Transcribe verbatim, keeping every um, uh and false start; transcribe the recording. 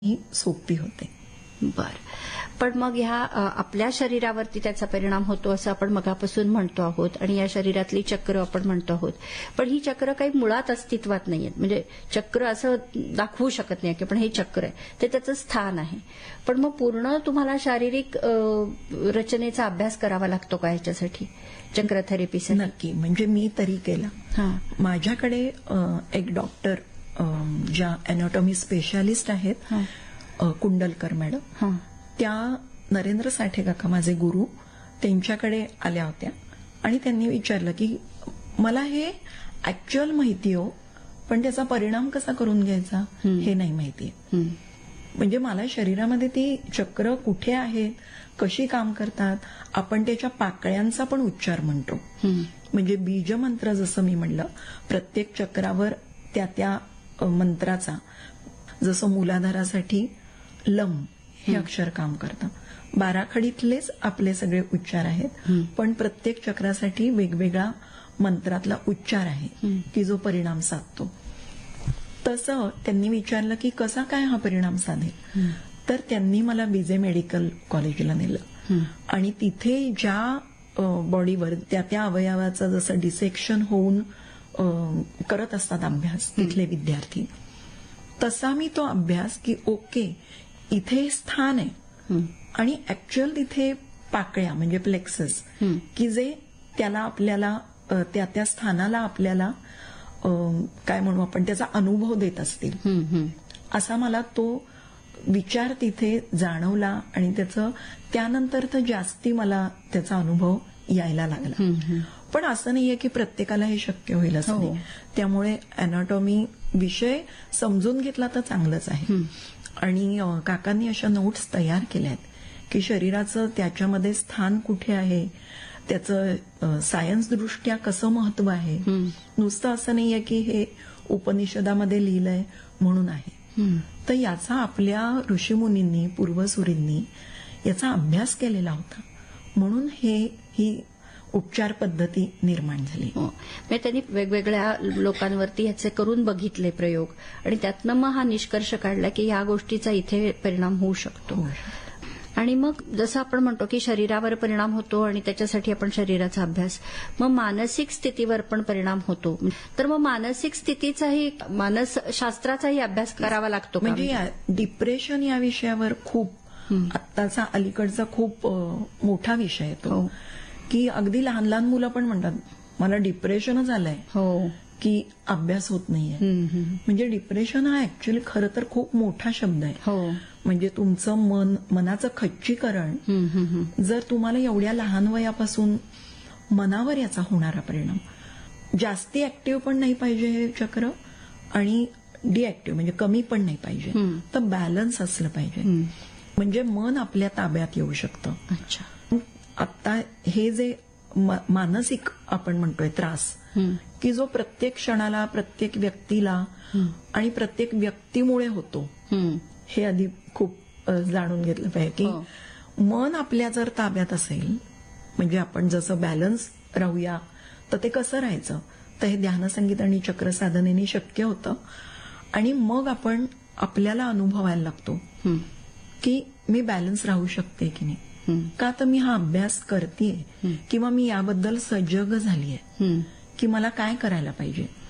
ही सोपी होते. बर पण मग ह्या अ, आपल्या शरीरावरती त्याचा परिणाम होतो असं आपण मगापासून म्हणतो आहोत आणि या शरीरातली चक्र आपण म्हणतो आहोत. पण ही चक्र काही मुळात अस्तित्वात नाहीयेत. म्हणजे चक्र असं दाखवू शकत नाही की पण हे चक्र आहे, ते त्याचं स्थान आहे. पण मग पूर्ण तुम्हाला शारीरिक अ, रचनेचा अभ्यास करावा लागतो का ह्याच्यासाठी, चक्र थेरपीसाठी? नक्की. म्हणजे मी तरी केला. हां. माझ्याकडे अ, एक डॉक्टर अ, ज्या अॅनाटॉमी स्पेशालिस्ट आहेत, हां. अ, कुंडलकर मॅडम, हां. त्या नरेंद्र साठे काका माझे गुरु त्यांच्याकडे आल्या होत्या आणि त्यांनी विचारलं की मला हे ऍक्च्युअल माहिती हो, पण त्याचा परिणाम कसा करून घ्यायचा हे नाही माहिती. म्हणजे मला शरीरामध्ये ती चक्र कुठे आहेत, कशी काम करतात, आपण त्याच्या पाकळ्यांचा पण उच्चार म्हणतो. म्हणजे बीजमंत्र जसं मी म्हणलं, प्रत्येक चक्रावर त्या त्या अ, मंत्राचा, जसं मूलाधारासाठी लम हे अक्षर काम करतं. बाराखडीतलेच आपले सगळे उच्चार आहेत, पण प्रत्येक चक्रासाठी वेगवेगळा मंत्रातला उच्चार आहे की जो परिणाम साधतो. तसं त्यांनी विचारलं की कसा काय हा परिणाम साधेल, तर त्यांनी मला बीजे मेडिकल कॉलेजला नेलं आणि तिथे ज्या बॉडीवर त्या त्या अवयवाचं जसं डिसेक्शन होऊन अ, करत असतात अभ्यास तिथले विद्यार्थी, तसा मी तो अभ्यास की ओके इथे स्थान आहे आणि ऍक्च्युअल तिथे पाकळ्या म्हणजे प्लेक्सस की जे त्याला आपल्याला अ, त्या त्या स्थानाला आपल्याला अ, काय म्हणू आपण त्याचा अनुभव देत असतील, असा मला तो विचार तिथे जाणवला आणि त्याचं त्यानंतर तर जास्ती मला त्याचा अनुभव यायला लागला. पण असं नाहीये की प्रत्येकाला हे शक्य होईल असं नाही. त्यामुळे अॅनाटॉमी विषय समजून घेतला तर चांगलंच आहे. आणि अ, काकांनी अशा नोट्स तयार केल्या आहेत की शरीराचं त्याच्यामध्ये स्थान कुठे आहे, त्याचं सायन्स दृष्ट्या कसं महत्व आहे. नुसतं असं नाहीये की हे उपनिषदामध्ये लिहिलंय म्हणून आहे. तर याचा आपल्या ऋषीमुनींनी, पूर्वसुरींनी याचा अभ्यास केलेला होता, म्हणून हे ही उपचार पद्धती निर्माण झाली. म्हणजे त्यांनी वेगवेगळ्या लोकांवरती ह्याचे करून बघितले प्रयोग आणि त्यातनं मग हा निष्कर्ष काढला की या गोष्टीचा इथे परिणाम होऊ शकतो. आणि मग जसं आपण म्हणतो की शरीरावर परिणाम होतो आणि त्याच्यासाठी आपण शरीराचा अभ्यास, मग मानसिक स्थितीवर पण परिणाम होतो. तर मग मानसिक स्थितीचाही, मानसशास्त्राचाही अभ्यास करावा लागतो का? म्हणजे डिप्रेशन या विषयावर खूप आत्ताचा अलीकडचा खूप मोठा विषय येतो की अगदी लहान लहान मुलं पण म्हणतात मला डिप्रेशनच आलंय, हो, की अभ्यास होत नाहीये. म्हणजे डिप्रेशन हा ऍक्च्युअली खरं तर खूप मोठा शब्द आहे. हो. म्हणजे तुमचं मन, मनाचं खच्चीकरण, जर तुम्हाला एवढ्या लहान वयापासून मनावर याचा होणारा परिणाम, जास्ती ऍक्टिव्ह पण नाही पाहिजे हे चक्र आणि डिऍक्टिव्ह म्हणजे कमी पण नाही पाहिजे, तर बॅलन्स असलं पाहिजे. म्हणजे मन आपल्या ताब्यात येऊ शकतं. अच्छा. आता हे जे मानसिक आपण म्हणतोय त्रास की जो प्रत्येक क्षणाला, प्रत्येक व्यक्तीला आणि प्रत्येक व्यक्तीमुळे होतो, हे आधी खूप जाणून घेतलं पाहिजे की मन आपल्या जर ताब्यात असेल, म्हणजे आपण जसं बॅलन्स राहूया, तर ते कसं राहायचं, तर हे ध्यानसंगीत आणि चक्र साधनेने शक्य होतं. आणि मग आपण आपल्याला अनुभवायला लागतो की मी बॅलन्स राहू शकते की नाही, का तर मी हा अभ्यास करतेय किंवा मी याबद्दल सजग झालीय की मला काय करायला पाहिजे.